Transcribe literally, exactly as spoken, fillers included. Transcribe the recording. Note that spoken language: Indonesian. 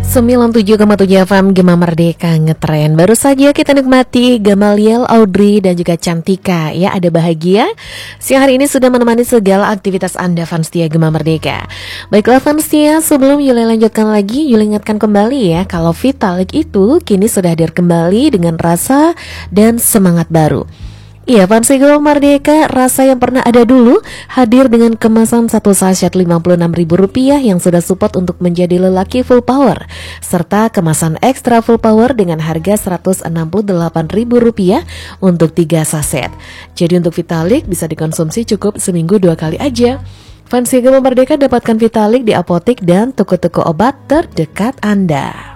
sembilan puluh tujuh koma tujuh F M Gema Merdeka ngetren. Baru saja kita nikmati Gamaliel, Audrey dan juga Cantika. Ya, ada bahagia. Siang hari ini sudah menemani segala aktivitas Anda fans setia Gema Merdeka. Baiklah fans setia, sebelum Yuli lanjutkan lagi, Yuli ingatkan kembali ya, kalau Vitalik itu kini sudah hadir kembali dengan rasa dan semangat baru. Iya, fans Gema Merdeka, rasa yang pernah ada dulu hadir dengan kemasan satu sachet lima puluh enam ribu rupiah yang sudah support untuk menjadi lelaki full power, serta kemasan ekstra full power dengan harga seratus enam puluh delapan ribu rupiah untuk tiga saset. Jadi untuk Vitalik bisa dikonsumsi cukup seminggu dua kali aja. Fans Gema Merdeka, dapatkan Vitalik di apotek dan toko-toko obat terdekat Anda.